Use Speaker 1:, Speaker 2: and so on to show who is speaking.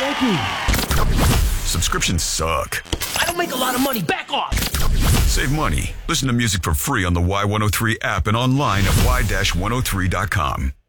Speaker 1: Thank you.
Speaker 2: Subscriptions suck.
Speaker 3: I don't make a lot of money. Back off.
Speaker 2: Save money. Listen to music for free on the Y103 app and online at y-103.com.